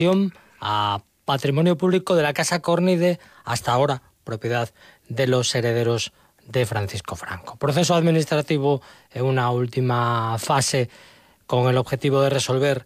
a patrimonio público de la Casa Córnide, hasta ahora propiedad de los herederos de Francisco Franco. Proceso administrativo en una última fase con el objetivo de resolver